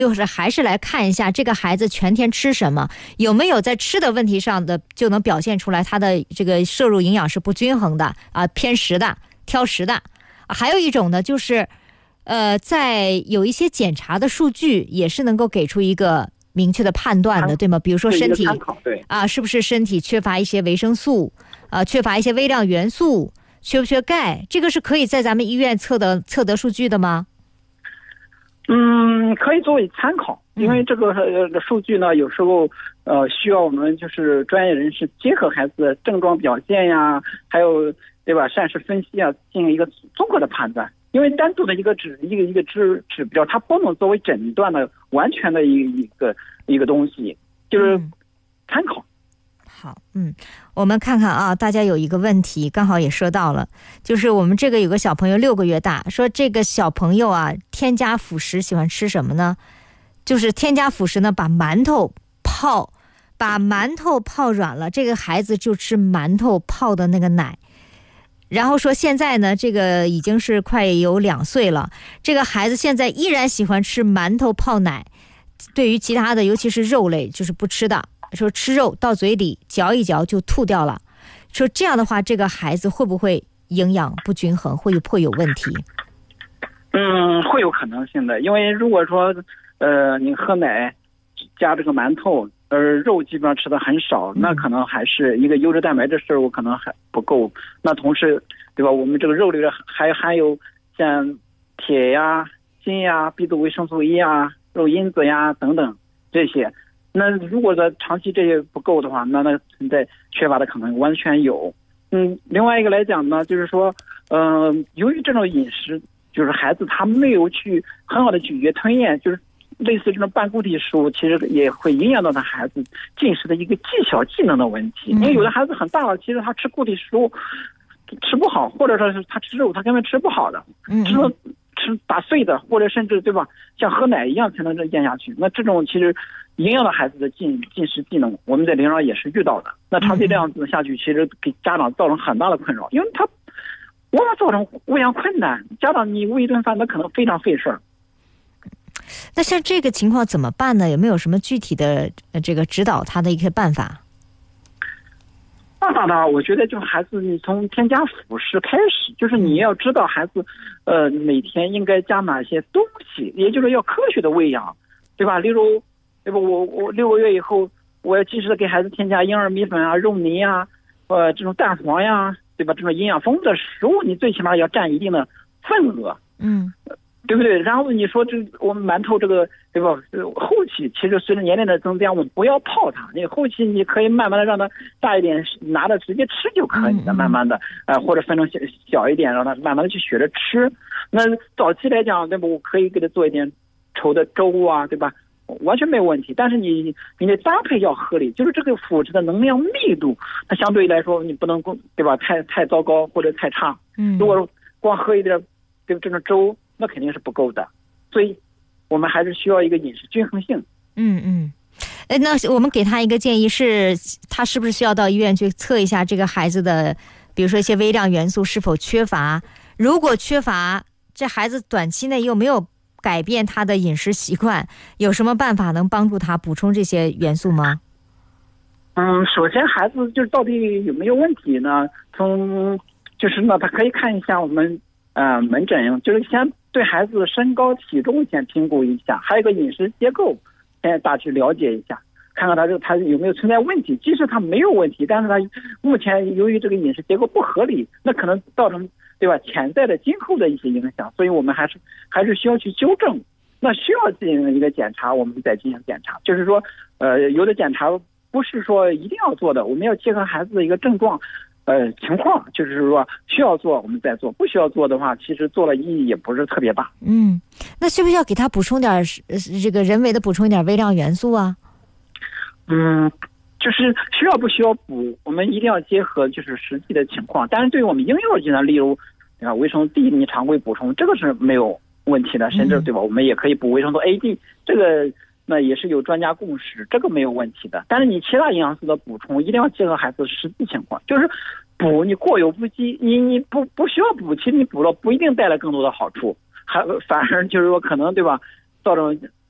就是还是来看一下这个孩子全天吃什么，有没有在吃的问题上的就能表现出来他的这个摄入营养是不均衡的啊，偏食的、挑食的。还有一种呢，就是在有一些检查的数据也是能够给出一个明确的判断的，对吗？比如说身体是不是身体缺乏一些维生素缺乏一些微量元素，缺不缺钙，这个是可以在咱们医院测得数据的吗？ 可以作为参考，因为这个数据呢，有时候需要我们就是专业人士结合孩子的症状表现呀，还有对吧膳食分析啊，进行一个综合的判断。因为单独的一个指标，它不能作为诊断的完全的一个东西，就是参考。 好，我们看看啊，大家有一个问题刚好也说到了，就是我们这个有个小朋友6个月大，说这个小朋友啊，添加辅食喜欢吃什么呢？就是添加辅食呢，把馒头泡软了，这个孩子就吃馒头泡的那个奶。然后说现在呢，这个已经是快有2岁了，这个孩子现在依然喜欢吃馒头泡奶，对于其他的尤其是肉类就是不吃的，说吃肉到嘴里嚼一嚼就吐掉了，说这样的话这个孩子会不会营养不均衡，会有问题？ 会有可能性的，因为如果说你喝奶加这个馒头，肉基本上吃的很少，那可能还是一个优质蛋白质摄入可能还不够。那同时对吧，我们这个肉里还含有像铁呀、锌呀、B 族维生素 E 呀、肉因子呀等等这些。那如果在长期这些不够的话，那存在缺乏的可能完全有。另外一个来讲呢，就是说由于这种饮食，就是孩子他没有去很好的咀嚼吞咽，就是类似这种半固体食物，其实也会影响到他孩子进食的一个技巧技能的问题。因为有的孩子很大了，其实他吃固体食物吃不好，或者说是他吃肉他根本吃不好的，吃打碎的，或者甚至对吧，像喝奶一样才能咽下去。那这种其实影响到孩子的进食技能，我们在临床也是遇到的。那长期这样子下去，其实给家长造成很大的困扰，因为他往往造成喂养困难，家长你喂一顿饭那可能非常费事儿。 那像这个情况怎么办呢？有没有什么具体的这个指导他的一些办法？ 办法呢，我觉得就是孩子你从添加辅食开始，就是你要知道孩子每天应该加哪些东西，也就是要科学的喂养，对吧？例如对吧，我6个月以后，我要及时的给孩子添加婴儿米粉啊、肉泥啊、这种蛋黄呀，对吧？这种营养丰富的食物，你最起码要占一定的份额。对不对？然后你说我们馒头这个对吧？后期其实随着年龄的增加，我们不要泡它。那后期你可以慢慢的让它大一点，拿着直接吃就可以了。慢慢的或者分成小一点，让它慢慢的去学着吃。那早期来讲，对吧？我可以给它做一点稠的粥啊，对吧？完全没有问题。但是你的搭配要合理，就是这个辅食的能量密度，它相对来说你不能对吧？太糟糕或者太差。如果光喝一点对这种粥，那肯定是不够的，所以我们还是需要一个饮食均衡性。 那我们给他一个建议是，他是不是需要到医院去测一下这个孩子的，比如说一些微量元素是否缺乏？如果缺乏，这孩子短期内又没有改变他的饮食习惯，有什么办法能帮助他补充这些元素吗？ 首先孩子就是到底有没有问题呢？就是呢，他可以看一下我们门诊，就是先对孩子的身高体重先评估一下，还有一个饮食结构先大致了解一下，看看他有没有存在问题。即使他没有问题，但是他目前由于这个饮食结构不合理，那可能造成对吧潜在的今后的一些影响，所以我们还是需要去纠正。那需要进行一个检查，我们再进行检查。就是说有的检查不是说一定要做的，我们要结合孩子的一个症状情况，就是说需要做我们再做，不需要做的话，其实做了意义也不是特别大。 那需不需要给他补充点这个人为的补充一点微量元素啊？ 就是需要不需要补，我们一定要结合就是实际的情况。但是对于我们婴幼儿阶段，例如维生素 D 你常规补充，这个是没有问题的，甚至对吧？我们也可以补维生素 A、D， 这个那也是有专家共识，这个没有问题的。但是你其他营养素的补充一定要结合孩子实际情况，就是补你过犹不及，你不需要补，其实你补了不一定带来更多的好处，反而就是说可能对吧，造成